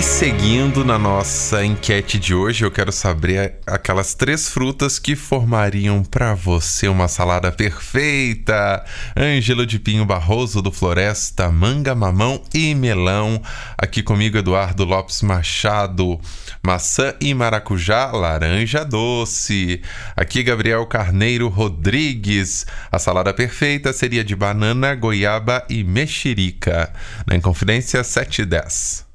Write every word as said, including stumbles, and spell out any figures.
Seguindo na nossa enquete de hoje, eu quero saber aquelas três frutas que formariam para você uma salada perfeita. Ângelo de Pinho Barroso do Floresta, manga, mamão e melão. Aqui comigo Eduardo Lopes Machado, maçã e maracujá, laranja doce. Aqui Gabriel Carneiro Rodrigues, a salada perfeita seria de banana, goiaba e mexerica. Na Inconfidência sete e dez.